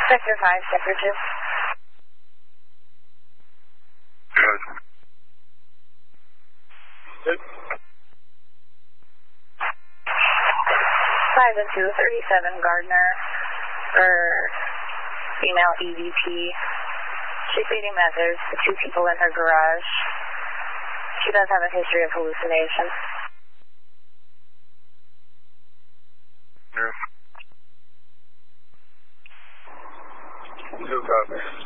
Sector 5, Sector 2. Gotcha. Good. 5 and 2, 37 Gardner, or female EVP. She's feeding meth. There's 2 people in her garage. She does have a history of hallucination. Yeah. 2 copies.